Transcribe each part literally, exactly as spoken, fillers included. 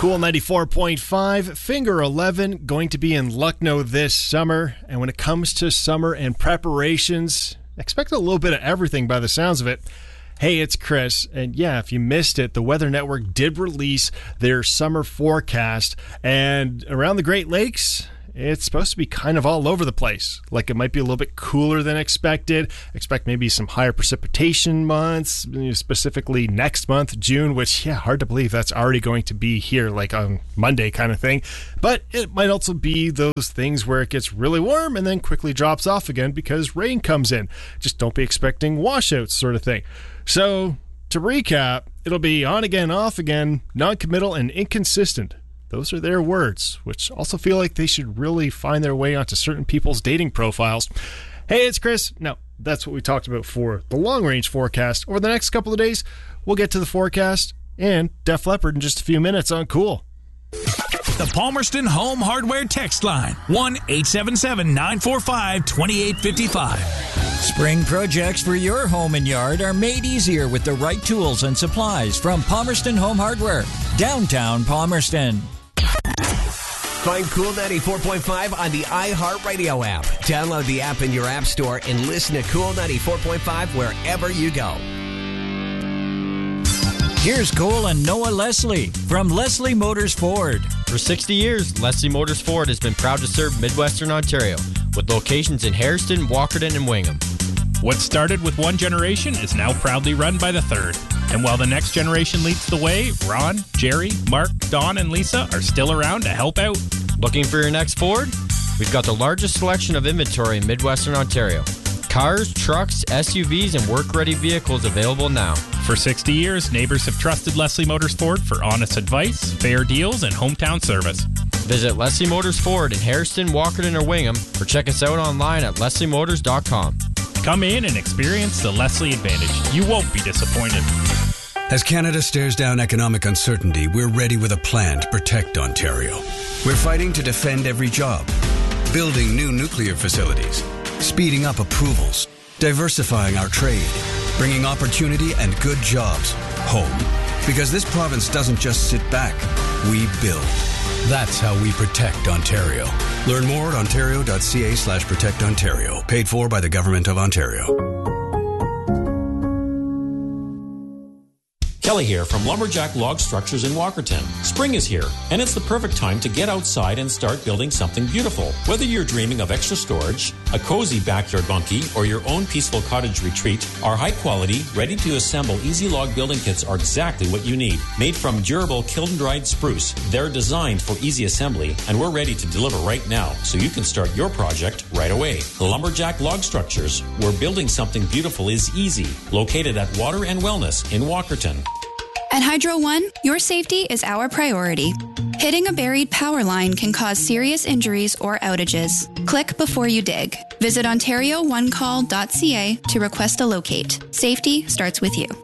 Cool ninety-four point five, Finger eleven, going to be in Lucknow this summer. And when it comes to summer and preparations, expect a little bit of everything by the sounds of it. Hey, it's Chris. And yeah, if you missed it, the Weather Network did release their summer forecast. And around the Great Lakes, it's supposed to be kind of all over the place. Like it might be a little bit cooler than expected. Expect maybe some higher precipitation months, specifically next month, June, which, yeah, hard to believe that's already going to be here, like on Monday kind of thing. But it might also be those things where it gets really warm and then quickly drops off again because rain comes in. Just don't be expecting washouts sort of thing. So, to recap, it'll be on again, off again, non-committal, and inconsistent. Those are their words, which also feel like they should really find their way onto certain people's dating profiles. Hey, it's Chris. Now, that's what we talked about for the long-range forecast. Over the next couple of days, we'll get to the forecast and Def Leppard in just a few minutes on Cool. The Palmerston Home Hardware text line, one eight seven seven, nine four five, two eight five five. Spring projects for your home and yard are made easier with the right tools and supplies from Palmerston Home Hardware, downtown Palmerston. Find Cool ninety-four point five on the iHeartRadio app. Download the app in your app store and listen to Cool ninety-four point five wherever you go. Here's Cole and Noah Leslie from Leslie Motors Ford. For sixty years, Leslie Motors Ford has been proud to serve Midwestern Ontario with locations in Hairston, Walkerton, and Wingham. What started with one generation is now proudly run by the third. And while the next generation leads the way, Ron, Jerry, Mark, Don, and Lisa are still around to help out. Looking for your next Ford? We've got the largest selection of inventory in Midwestern Ontario. Cars, trucks, S U Vs, and work-ready vehicles available now. For sixty years, neighbors have trusted Leslie Motors Ford for honest advice, fair deals, and hometown service. Visit Leslie Motors Ford in Hairston, Walkerton, or Wingham, or check us out online at leslie motors dot com. Come in and experience the Leslie advantage. You won't be disappointed. As Canada stares down economic uncertainty, we're ready with a plan to protect Ontario. We're fighting to defend every job, building new nuclear facilities, speeding up approvals, diversifying our trade, bringing opportunity and good jobs home. Because this province doesn't just sit back, we build. That's how we protect Ontario. Learn more at ontario.ca slash protect Ontario. Paid for by the Government of Ontario. Kelly here from Lumberjack Log Structures in Walkerton. Spring is here, and it's the perfect time to get outside and start building something beautiful. Whether you're dreaming of extra storage, a cozy backyard bunkie, or your own peaceful cottage retreat, our high-quality, ready-to-assemble easy log building kits are exactly what you need. Made from durable kiln-dried spruce, they're designed for easy assembly, and we're ready to deliver right now, so you can start your project right away. Lumberjack Log Structures, where building something beautiful is easy. Located at Water and Wellness in Walkerton. At Hydro One, your safety is our priority. Hitting a buried power line can cause serious injuries or outages. Click before you dig. Visit ontario one call dot c a to request a locate. Safety starts with you.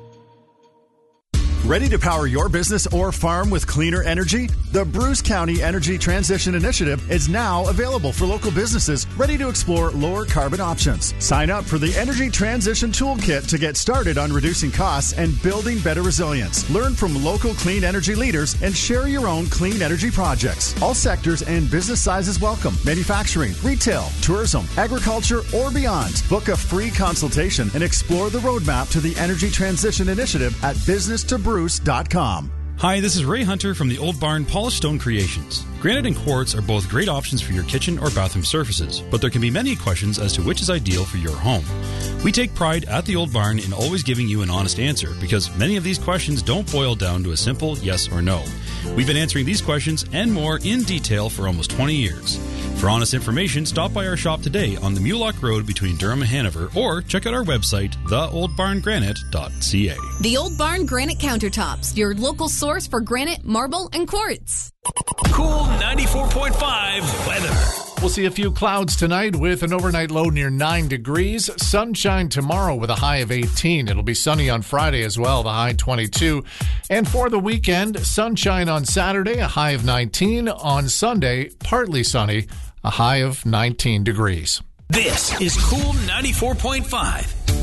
Ready to power your business or farm with cleaner energy? The Bruce County Energy Transition Initiative is now available for local businesses ready to explore lower carbon options. Sign up for the Energy Transition Toolkit to get started on reducing costs and building better resilience. Learn from local clean energy leaders and share your own clean energy projects. All sectors and business sizes welcome. Manufacturing, retail, tourism, agriculture, or beyond. Book a free consultation and explore the roadmap to the Energy Transition Initiative at business to bruce dot com. Hi, this is Ray Hunter from the Old Barn Polished Stone Creations. Granite and quartz are both great options for your kitchen or bathroom surfaces, but there can be many questions as to which is ideal for your home. We take pride at the Old Barn in always giving you an honest answer, because many of these questions don't boil down to a simple yes or no. We've been answering these questions and more in detail for almost twenty years. For honest information, stop by our shop today on the Mulock Road between Durham and Hanover, or check out our website, the old barn granite dot c a. The Old Barn Granite Countertops, your local source for granite, marble, and quartz. Cool ninety-four point five weather. We'll see a few clouds tonight with an overnight low near nine degrees. Sunshine tomorrow with a high of eighteen. It'll be sunny on Friday as well, the high twenty-two. And for the weekend, sunshine on Saturday, a high of nineteen. On Sunday, partly sunny, a high of nineteen degrees. This is Cool ninety-four point five.